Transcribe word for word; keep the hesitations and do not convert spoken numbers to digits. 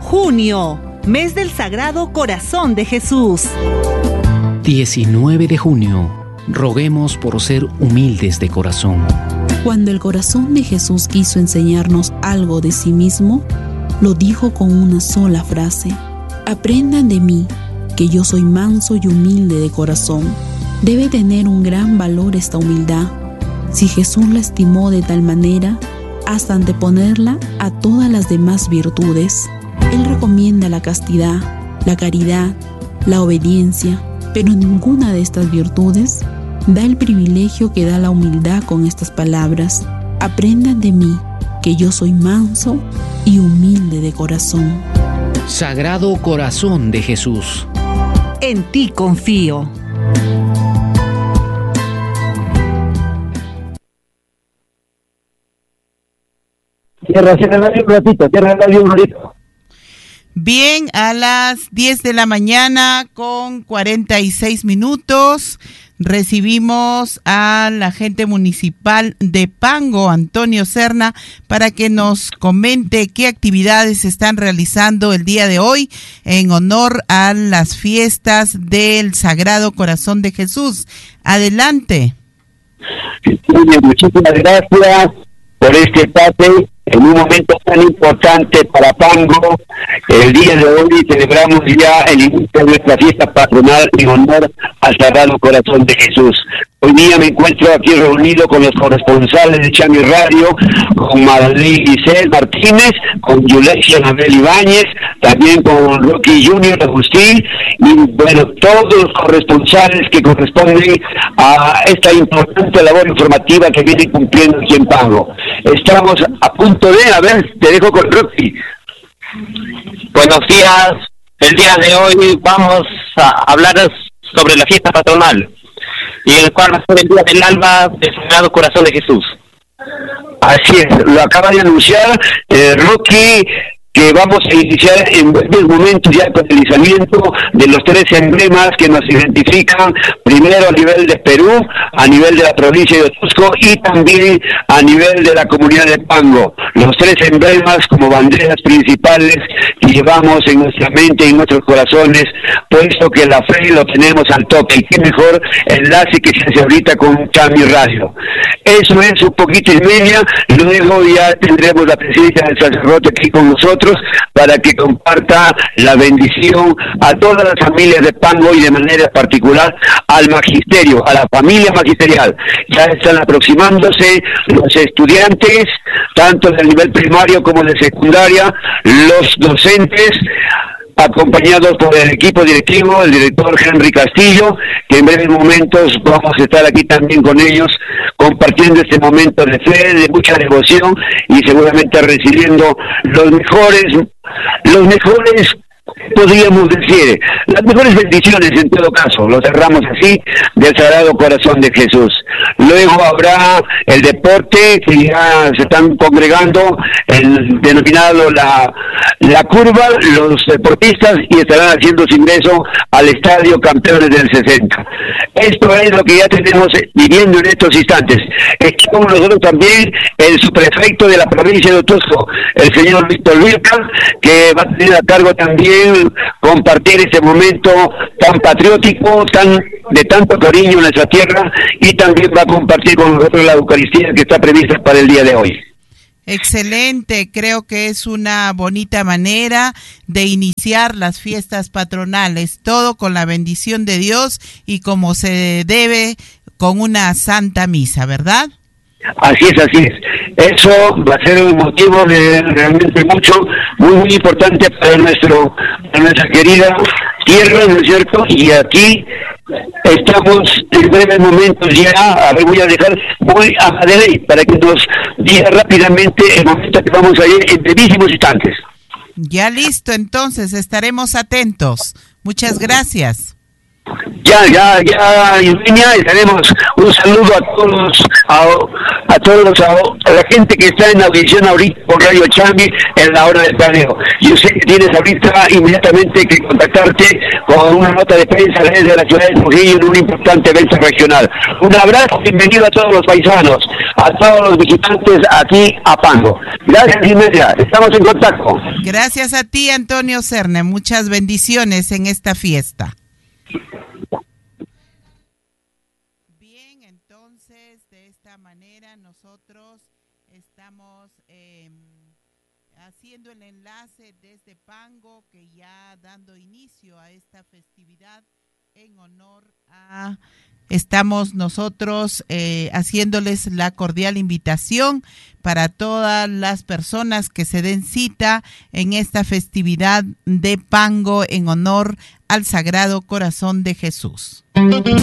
Junio, mes del Sagrado Corazón de Jesús. diecinueve de junio, roguemos por ser humildes de corazón. Cuando el corazón de Jesús quiso enseñarnos algo de sí mismo, lo dijo con una sola frase: aprendan de mí, que yo soy manso y humilde de corazón. Debe tener un gran valor esta humildad. Si Jesús la estimó de tal manera, hasta anteponerla a todas las demás virtudes. Él recomienda la castidad, la caridad, la obediencia, pero ninguna de estas virtudes da el privilegio que da la humildad con estas palabras: aprendan de mí, que yo soy manso y humilde de corazón. Sagrado Corazón de Jesús, en ti confío. Tierra, cierra el radio un ratito, cierra el radio un ratito. Bien, a las diez de la mañana con cuarenta y seis minutos recibimos al agente municipal de Pango, Antonio Serna, para que nos comente qué actividades se están realizando el día de hoy en honor a las fiestas del Sagrado Corazón de Jesús. Adelante. Muchísimas gracias por este pase en un momento tan importante para Pango. El día de hoy celebramos ya el inicio de nuestra fiesta patronal en honor al Sagrado Corazón de Jesús. Hoy día me encuentro aquí reunido con los corresponsales de Chami Radio, con Madalí Giselle Martínez, con Yulexia Anabel Ibáñez, también con Rocky Junior Agustín, y bueno, todos los corresponsales que corresponden a esta importante labor informativa que viene cumpliendo aquí en Pango. Estamos a punto de, a ver, te dejo con Rocky. Buenos días. El día de hoy vamos a hablar sobre la fiesta patronal, y el cual va a ser el día del alba del Sagrado Corazón de Jesús. Así es, lo acaba de anunciar eh, Rocky, que vamos a iniciar en breves momentos ya con el izamiento de los tres emblemas que nos identifican, primero a nivel de Perú, a nivel de la provincia de Otuzco y también a nivel de la comunidad de Pango. Los tres emblemas como banderas principales que llevamos en nuestra mente y en nuestros corazones, puesto que la fe lo tenemos al toque. Y qué mejor enlace que se hace ahorita con Chami Radio. Eso es un poquito y media, luego ya tendremos la presencia del sacerdote aquí con nosotros para que comparta la bendición a todas las familias de Pango y de manera particular al magisterio, a la familia magisterial. Ya están aproximándose los estudiantes, tanto del nivel primario como de secundaria, los docentes, acompañados por el equipo directivo, el director Henry Castillo, que en breves momentos vamos a estar aquí también con ellos, compartiendo este momento de fe, de mucha devoción y seguramente recibiendo los mejores, los mejores, podríamos decir, las mejores bendiciones en todo caso, lo cerramos así, del Sagrado Corazón de Jesús. Luego habrá el deporte, que ya se están congregando, el denominado la, la curva, los deportistas, y estarán haciendo su ingreso al Estadio Campeones del sesenta. Esto es lo que ya tenemos viviendo en estos instantes. Estamos nosotros también el subprefecto de la provincia de Otuzco, el señor Víctor Vilca, que va a tener a cargo también compartir este momento tan patriótico, tan de tanto cariño en nuestra tierra, y también va a compartir con nosotros la Eucaristía que está prevista para el día de hoy. Excelente, creo que es una bonita manera de iniciar las fiestas patronales, todo con la bendición de Dios y como se debe, con una santa misa, ¿verdad? Así es, así es. Eso va a ser un motivo de realmente mucho, muy, muy importante para nuestro, para nuestra querida tierra, ¿no es cierto? Y aquí estamos en breves momentos ya, a ver, voy a dejar, voy a Madeleine para que nos diga rápidamente el momento que vamos a ir en brevísimos instantes. Ya listo, entonces estaremos atentos. Muchas gracias. Ya, ya, ya, en línea, y tenemos un saludo a todos, a, a todos, a, a la gente que está en audición ahorita por Radio Chambi en la hora del planeo. Yo sé que tienes ahorita inmediatamente que contactarte con una nota de prensa desde la ciudad de Trujillo en un importante evento regional. Un abrazo, bienvenido a todos los paisanos, a todos los visitantes aquí a Pango. Gracias, Imedia, estamos en contacto. Gracias a ti, Antonio Cerne, muchas bendiciones en esta fiesta. Bien, entonces de esta manera nosotros estamos eh, haciendo el enlace desde Pango, que ya dando inicio a esta festividad en honor a... Estamos nosotros eh, haciéndoles la cordial invitación para todas las personas que se den cita en esta festividad de Pango en honor al Sagrado Corazón de Jesús.